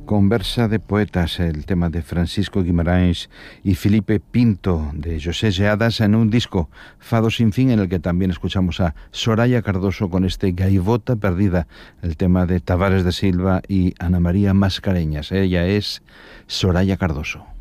Conversa de poetas, el tema de Francisco Guimarães y Felipe Pinto, de José Geadas, en un disco, Fado sin fin, en el que también escuchamos a Soraya Cardoso con este Gaivota Perdida, el tema de Tavares de Silva y Ana María Mascareñas. Ella es Soraya Cardoso.